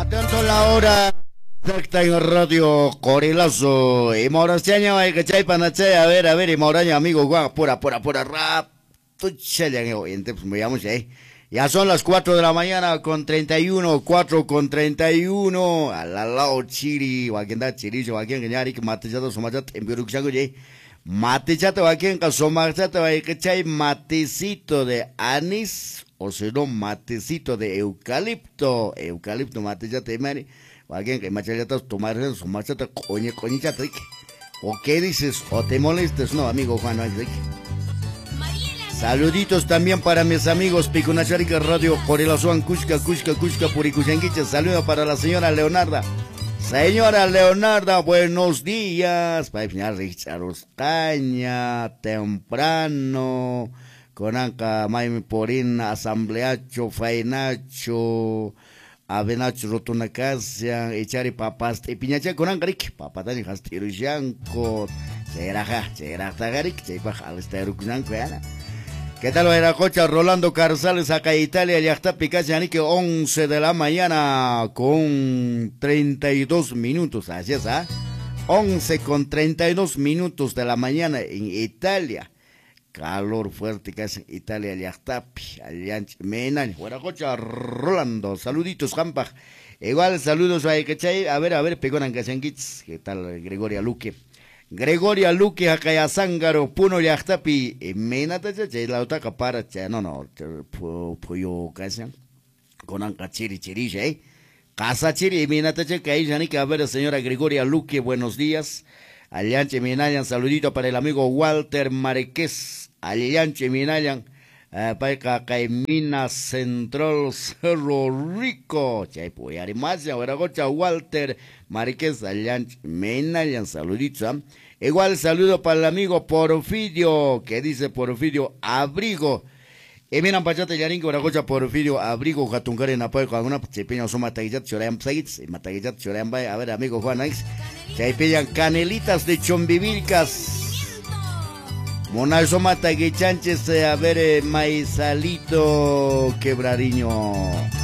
Atento la hora exacta en Radio Corilazo. Y Mauraña, hay que chay panache. A ver, y Mauraña, amigo, Juan, pura, rap. Pues me llamo ahí. Ya son las 4 de la mañana con 31, 4 con 31. A la lao chiri, wakenda chiri, waken que nyari que mate chato somachat en Biuruxango ye. Mate chato waken que somachat que chay matecito de anís o si no matecito de eucalipto. Eucalipto mate chato mari. Waken que machayata tomar somachat coñe chato. ¿O qué dices? ¿O te molestes? No, amigo Juan, no hay. Saluditos también para mis amigos Picunacharica Radio Corilazuan, Cusca, Puricuchanquiche. Saludo para la señora Leonarda. Señora Leonarda, buenos días. Para final Richard Ostaña, temprano. Conanca, Maime Porín, Asambleacho, Fainacho, Avenacho, Rotunacasia, Echari Papas, Piñacha, Conanca, Rick, Papatani, Jastiru Yanco, Cheraja, Garik, Chepa, Alisterucunanco, ¿Qué tal, Cocha? Rolando Carzales, acá Italia, ya está Picachanique, 11 de la mañana con 32 minutos, así es, 11 con 32 minutos de la mañana en Italia. Calor fuerte que hace Italia, ya está, Menan, Cocha, Rolando, saluditos, Jampa. Igual, saludos a Ecachay, a ver, Pegonan Casanquits, ¿qué tal, Gregoria Luque? Gregoria Luque acá Zángaro Puno Yachtapi Menata la otra para no puyo casa con anca chiri casa chiri Menata que ahí ya ni que a ver señora Gregoria Luque, buenos días. Alianche Minayan, saludito para el amigo Walter Marqués. Alianche Minayan para Caimina Central Cerro Rico. Chay pues además ahora gocha Walter Marqués Alianche Minayan, saluditos. Igual saludo para el amigo Porfirio, que dice Porfirio Abrigo. Miran pachate yarin que gocha Porfirio Abrigo Jatungare en apoyo con alguna chepeña soma taguillat chorean psaits, mataguillat chorean bay. A ver amigo Juan Aix, que pillan canelitas de chombivilcas. Monal soma taguichanches, a ver maizalito quebradiño.